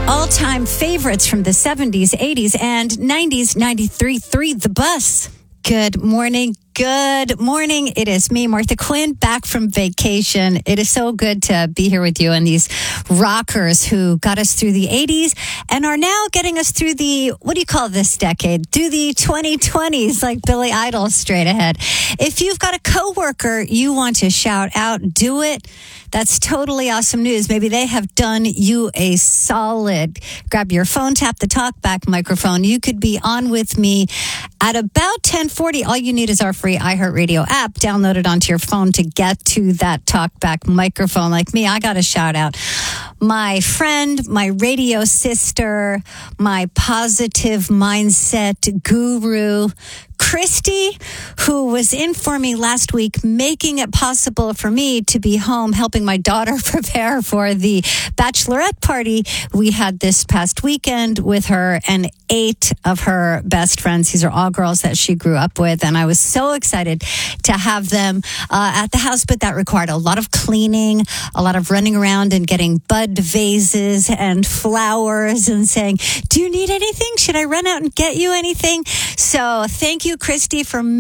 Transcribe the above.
All-time favorites from the 70s, 80s, and 90s, 93.3 The Bus. Good morning. Good morning. It is me, Martha Quinn, back from vacation. It is so good to be here with you and these rockers who got us through the 80s and are now getting us through the, what do you call this decade? Through the 2020s, like Billy Idol straight ahead. If you've got a coworker you want to shout out, do it. That's totally awesome news. Maybe they have done you a solid. Grab your phone, tap the talkback microphone. You could be on with me at about 10:40. All you need is our free iHeartRadio app. Download it onto your phone to get to that talkback microphone. Like me, I got to shout out my friend, my radio sister, my positive mindset guru, Christy, who was in for me last week, making it possible for me to be home helping my daughter prepare for the bachelorette party we had this past weekend with her and 8 of her best friends. These are all girls that she grew up with, and I was so excited to have them at the house, but that required a lot of cleaning, a lot of running around and getting bud vases and flowers and saying, do you need anything? Should I run out and get you anything? So thank you, Christy, for